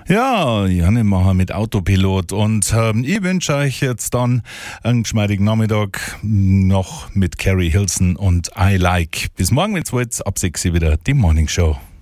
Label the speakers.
Speaker 1: Ja, Janne mit Autopilot und ich wünsche euch jetzt dann einen geschmeidigen Nachmittag noch mit Carrie Hilson und I Like. Bis morgen, wenn es ab 6 Uhr wieder die Morning Show.